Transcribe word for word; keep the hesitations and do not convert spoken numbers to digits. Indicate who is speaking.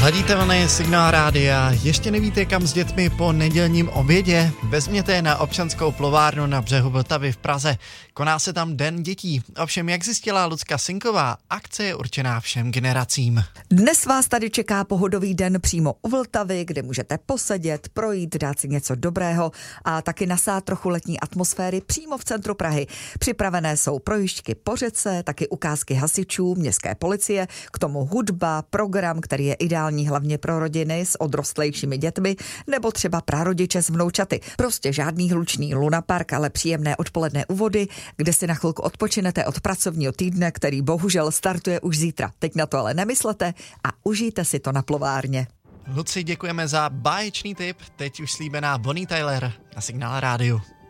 Speaker 1: Hladíte vlny Signál rádia, ještě nevíte kam s dětmi po nedělním obědě? Vezměte je na občanskou plovárnu na břehu Vltavy v Praze. Koná se tam Den dětí. Ovšem, jak zjistila Lucka Sinková, akce je určená všem generacím.
Speaker 2: Dnes vás tady čeká pohodový den přímo u Vltavy, kde můžete posedět, projít, dát si něco dobrého a taky nasát trochu letní atmosféry přímo v centru Prahy. Připravené jsou projížďky po řece, taky ukázky hasičů, městské policie, k tomu hudba, program, který je ideální hlavně pro rodiny s odrostlejšími dětmi nebo třeba prarodiče s vnoučaty. Prostě žádný hlučný lunapark, ale příjemné odpoledne u vody, kde si na chvilku odpočinete od pracovního týdne, který bohužel startuje už zítra. Teď na to ale nemyslete a užijte si to na plovárně.
Speaker 1: Luci, děkujeme za báječný tip, teď už slíbená Bonnie Tyler na Signál rádiu.